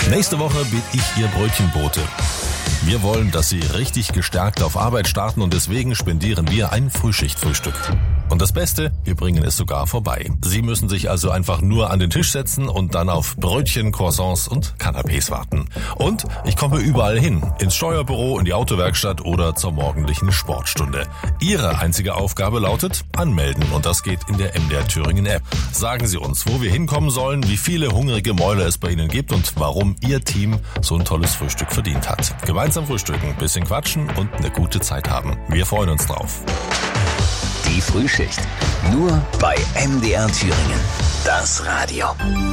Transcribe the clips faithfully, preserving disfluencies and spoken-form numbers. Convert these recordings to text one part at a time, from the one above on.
Nächste Woche bin ich Ihr Brötchenbote. Wir wollen, dass Sie richtig gestärkt auf Arbeit starten und deswegen spendieren wir ein Frühschichtfrühstück. Und das Beste, wir bringen es sogar vorbei. Sie müssen sich also einfach nur an den Tisch setzen und dann auf Brötchen, Croissants und Canapés warten. Und ich komme überall hin, ins Steuerbüro, in die Autowerkstatt oder zur morgendlichen Sportstunde. Ihre einzige Aufgabe lautet anmelden und das geht in der M D R Thüringen App. Sagen Sie uns, wo wir hinkommen sollen, wie viele hungrige Mäuler es bei Ihnen gibt und warum Ihr Team so ein tolles Frühstück verdient hat. Gemeinsam frühstücken, bisschen quatschen und eine gute Zeit haben. Wir freuen uns drauf. Die Frühschicht. Nur bei M D R Thüringen. Das Radio.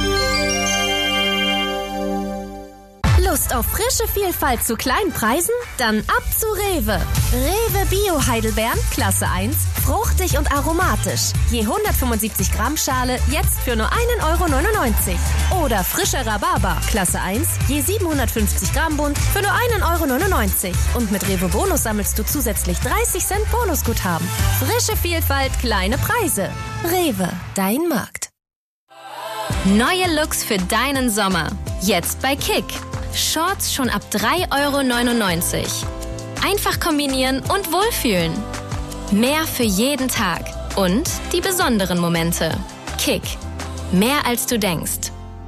Lust auf frische Vielfalt zu kleinen Preisen? Dann ab zu Rewe. Rewe Bio Heidelbeeren, Klasse eins, fruchtig und aromatisch. Je hundertfünfundsiebzig Gramm Schale, jetzt für nur einen Euro neunundneunzig. Oder frischer Rhabarber, Klasse eins, je siebenhundertfünfzig Gramm Bund, für nur einen Euro neunundneunzig. Und mit Rewe Bonus sammelst du zusätzlich dreißig Cent Bonusguthaben. Frische Vielfalt, kleine Preise. Rewe, dein Markt. Neue Looks für deinen Sommer. Jetzt bei Kick. Shorts schon ab drei Euro neunundneunzig. Einfach kombinieren und wohlfühlen. Mehr für jeden Tag. Und die besonderen Momente. Kick. Mehr als du denkst.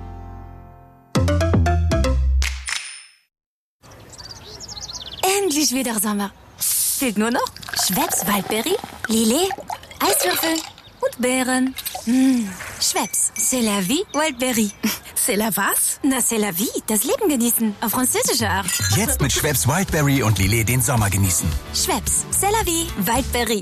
Endlich wieder Sommer. Fehlt nur noch Schweppes Waldbeere, Lillet, Eiswürfel und Beeren. Mmh. Schweppes, c'est la vie, Wildberry. C'est la was? Na, c'est la vie, das Leben genießen, auf französische Art. Jetzt mit Schweppes Wildberry und Lillet den Sommer genießen. Schweppes, c'est la vie, Wildberry.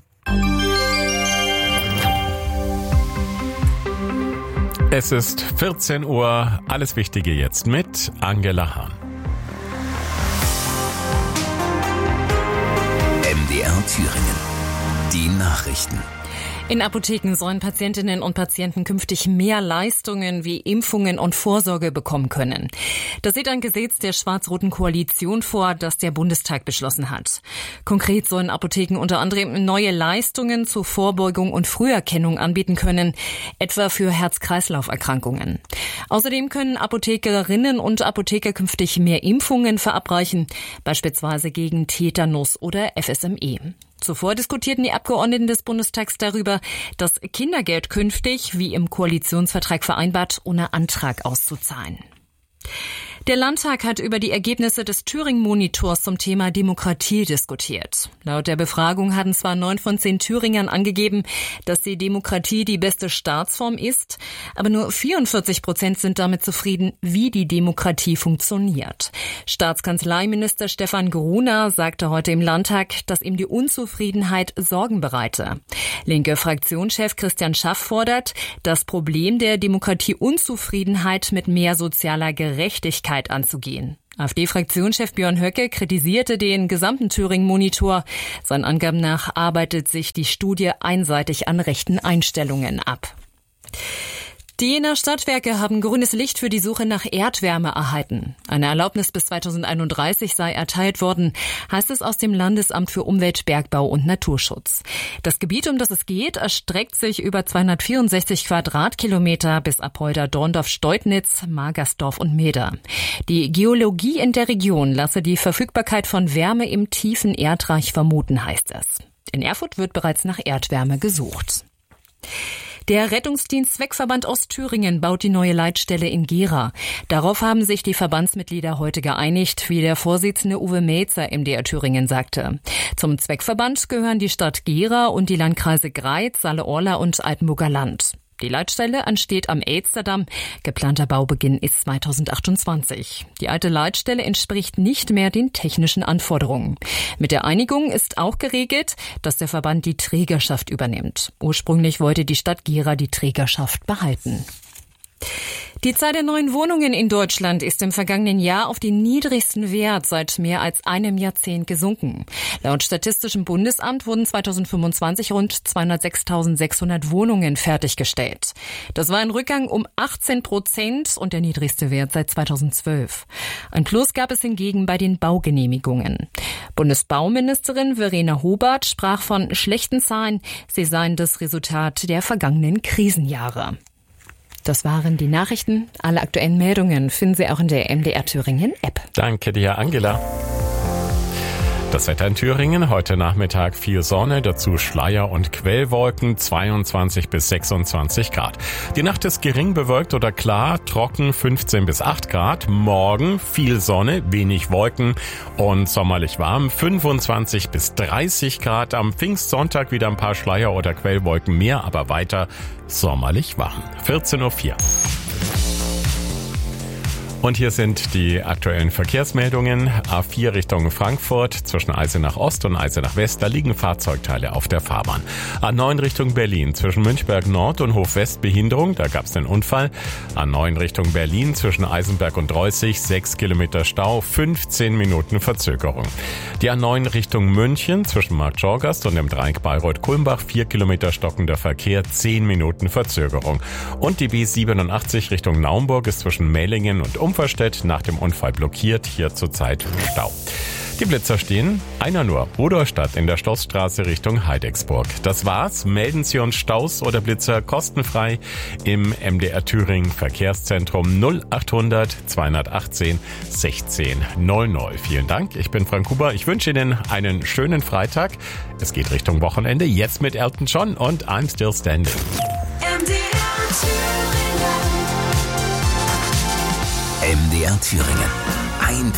Es ist vierzehn Uhr, alles Wichtige jetzt mit Angela Hahn. M D R Thüringen. Die Nachrichten. In Apotheken sollen Patientinnen und Patienten künftig mehr Leistungen wie Impfungen und Vorsorge bekommen können. Das sieht ein Gesetz der schwarz-roten Koalition vor, das der Bundestag beschlossen hat. Konkret sollen Apotheken unter anderem neue Leistungen zur Vorbeugung und Früherkennung anbieten können, etwa für Herz-Kreislauf-Erkrankungen. Außerdem können Apothekerinnen und Apotheker künftig mehr Impfungen verabreichen, beispielsweise gegen Tetanus oder F S M E. Zuvor diskutierten die Abgeordneten des Bundestags darüber, das Kindergeld künftig, wie im Koalitionsvertrag vereinbart, ohne Antrag auszuzahlen. Der Landtag hat über die Ergebnisse des Thüringen-Monitors zum Thema Demokratie diskutiert. Laut der Befragung hatten zwar neun von zehn Thüringern angegeben, dass die Demokratie die beste Staatsform ist, aber nur vierundvierzig Prozent sind damit zufrieden, wie die Demokratie funktioniert. Staatskanzleiminister Stefan Gruner sagte heute im Landtag, dass ihm die Unzufriedenheit Sorgen bereite. Linke Fraktionschef Christian Schaff fordert, das Problem der Demokratieunzufriedenheit mit mehr sozialer Gerechtigkeit anzugehen. AfD-Fraktionschef Björn Höcke kritisierte den gesamten Thüringen-Monitor. Seinen Angaben nach arbeitet sich die Studie einseitig an rechten Einstellungen ab. Die Jenaer Stadtwerke haben grünes Licht für die Suche nach Erdwärme erhalten. Eine Erlaubnis bis zweitausendeinunddreißig sei erteilt worden, heißt es aus dem Landesamt für Umwelt, Bergbau und Naturschutz. Das Gebiet, um das es geht, erstreckt sich über zweihundertvierundsechzig Quadratkilometer bis Apolda, Dorndorf, Steutnitz, Margersdorf und Meeder. Die Geologie in der Region lasse die Verfügbarkeit von Wärme im tiefen Erdreich vermuten, heißt es. In Erfurt wird bereits nach Erdwärme gesucht. Der Rettungsdienst Zweckverband Ostthüringen baut die neue Leitstelle in Gera. Darauf haben sich die Verbandsmitglieder heute geeinigt, wie der Vorsitzende Uwe Melzer M D R Thüringen sagte. Zum Zweckverband gehören die Stadt Gera und die Landkreise Greiz, Saale-Orla und Altenburger Land. Die Leitstelle entsteht am Elsterdamm. Geplanter Baubeginn ist zweitausendachtundzwanzig. Die alte Leitstelle entspricht nicht mehr den technischen Anforderungen. Mit der Einigung ist auch geregelt, dass der Verband die Trägerschaft übernimmt. Ursprünglich wollte die Stadt Gera die Trägerschaft behalten. Die Zahl der neuen Wohnungen in Deutschland ist im vergangenen Jahr auf den niedrigsten Wert seit mehr als einem Jahrzehnt gesunken. Laut Statistischem Bundesamt wurden zweitausendfünfundzwanzig rund zweihundertsechstausendsechshundert Wohnungen fertiggestellt. Das war ein Rückgang um achtzehn Prozent und der niedrigste Wert seit zweitausendzwölf. Ein Plus gab es hingegen bei den Baugenehmigungen. Bundesbauministerin Verena Hobart sprach von schlechten Zahlen. Sie seien das Resultat der vergangenen Krisenjahre. Das waren die Nachrichten. Alle aktuellen Meldungen finden Sie auch in der M D R Thüringen App. Danke dir, Angela. Das Wetter in Thüringen, heute Nachmittag viel Sonne, dazu Schleier- und Quellwolken, zweiundzwanzig bis sechsundzwanzig Grad. Die Nacht ist gering bewölkt oder klar, trocken fünfzehn bis acht Grad. Morgen viel Sonne, wenig Wolken und sommerlich warm, fünfundzwanzig bis dreißig Grad. Am Pfingstsonntag wieder ein paar Schleier- oder Quellwolken mehr, aber weiter sommerlich warm. vierzehn Uhr vier. Und hier sind die aktuellen Verkehrsmeldungen. A vier Richtung Frankfurt zwischen Eisenach Ost und Eisenach West, da liegen Fahrzeugteile auf der Fahrbahn. A neun Richtung Berlin zwischen Münchberg Nord und Hof West Behinderung, da gab es einen Unfall. A neun Richtung Berlin zwischen Eisenberg und Reußig, sechs Kilometer Stau, fünfzehn Minuten Verzögerung. Die A neun Richtung München zwischen Markt Schorgast und dem Dreieck Bayreuth-Kulmbach, vier Kilometer stockender Verkehr, zehn Minuten Verzögerung. Und die B siebenundachtzig Richtung Naumburg ist zwischen Mehlingen und Umverstedt nach dem Unfall blockiert, hier zurzeit Stau. Die Blitzer stehen, einer nur, Rudolstadt in der Stoßstraße Richtung Heidecksburg. Das war's, melden Sie uns Staus oder Blitzer kostenfrei im M D R Thüringen Verkehrszentrum null achthundert zweihundertachtzehn sechzehn null null. Vielen Dank, ich bin Frank Huber, ich wünsche Ihnen einen schönen Freitag. Es geht Richtung Wochenende, jetzt mit Elton John und I'm Still Standing. M D R Thüringen. M D R Thüringen. Ein